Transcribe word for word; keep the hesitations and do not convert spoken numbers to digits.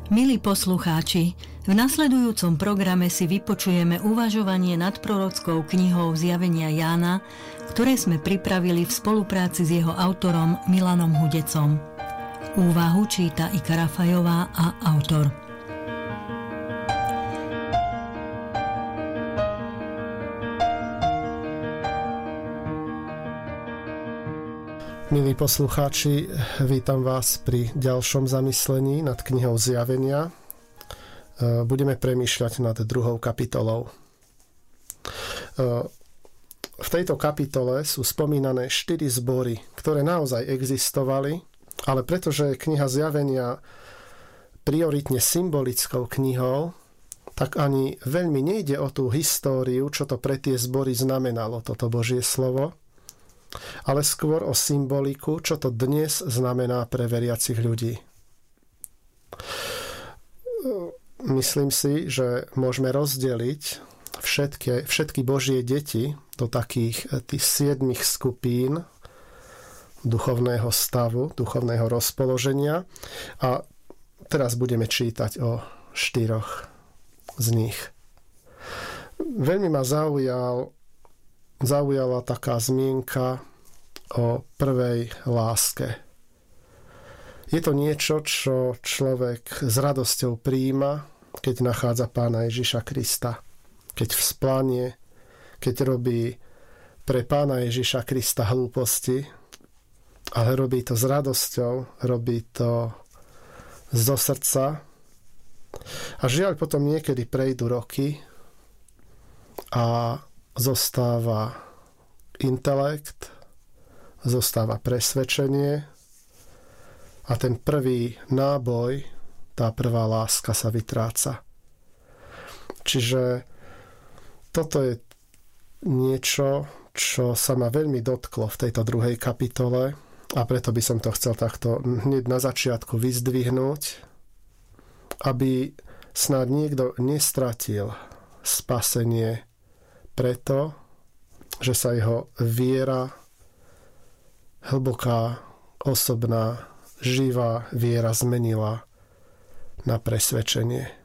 Milí poslucháči, v nasledujúcom programe si vypočujeme uvažovanie nad prorockou knihou Zjavenia Jána, ktoré sme pripravili v spolupráci s jeho autorom Milanom Hudecom. Úvahu číta Ika Rafajová a autor. Milí poslucháči, vítam vás pri ďalšom zamyslení nad knihou Zjavenia. Budeme premýšľať nad druhou kapitolou. V tejto kapitole sú spomínané štyri zbory, ktoré naozaj existovali, ale pretože je kniha Zjavenia prioritne symbolickou knihou, tak ani veľmi nejde o tú históriu, čo to pre tie zbory znamenalo, toto Božie slovo, ale skôr o symboliku, čo to dnes znamená pre veriacich ľudí. Myslím si, že môžeme rozdeliť všetky, všetky Božie deti do takých tých siedmých skupín duchovného stavu, duchovného rozpoloženia a teraz budeme čítať o štyroch z nich. Veľmi ma zaujal zaujala taká zmienka o prvej láske. Je to niečo, čo človek s radosťou prijíma, keď nachádza Pána Ježiša Krista. Keď vzplanie, keď robí pre Pána Ježiša Krista hlúposti, ale robí to s radosťou, robí to zo srdca. A žiaľ, potom niekedy prejdú roky a zostáva intelekt, zostáva presvedčenie a ten prvý náboj, tá prvá láska sa vytráca. Čiže toto je niečo, čo sa ma veľmi dotklo v tejto druhej kapitole a preto by som to chcel takto hneď na začiatku vyzdvihnúť, aby snáď niekto nestratil spasenie preto, že sa jeho viera, hlboká, osobná, živá viera zmenila na presvedčenie.